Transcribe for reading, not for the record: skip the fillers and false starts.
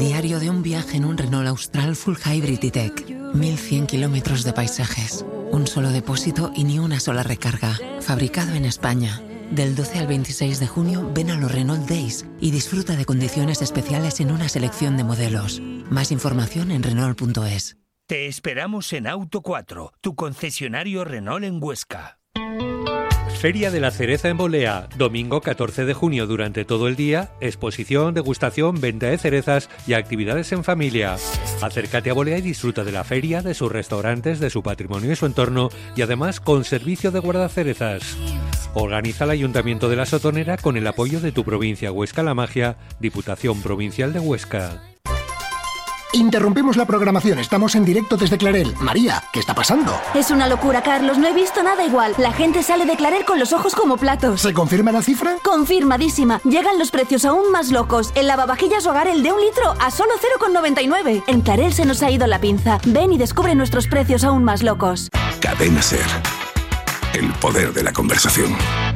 Diario de un viaje en un Renault Austral Full Hybrid E-Tech. 1100 kilómetros de paisajes. Un solo depósito y ni una sola recarga. Fabricado en España. Del 12 al 26 de junio ven a los Renault Days y disfruta de condiciones especiales en una selección de modelos. Más información en Renault.es. Te esperamos en Auto 4, tu concesionario Renault en Huesca. Feria de la Cereza en Bolea, domingo 14 de junio durante todo el día, exposición, degustación, venta de cerezas y actividades en familia. Acércate a Bolea y disfruta de la feria, de sus restaurantes, de su patrimonio y su entorno y además con servicio de guardacerezas. Organiza el Ayuntamiento de La Sotonera con el apoyo de tu provincia Huesca La Magia, Diputación Provincial de Huesca. Interrumpimos la programación, estamos en directo desde Clarel. María, ¿qué está pasando? Es una locura, Carlos, no he visto nada igual. La gente sale de Clarel con los ojos como platos. ¿Se confirma la cifra? Confirmadísima. Llegan los precios aún más locos. El lavavajillas Hogar, el de 1 litro, a solo 0,99. En Clarel se nos ha ido la pinza. Ven y descubre nuestros precios aún más locos. Cadena SER. El poder de la conversación.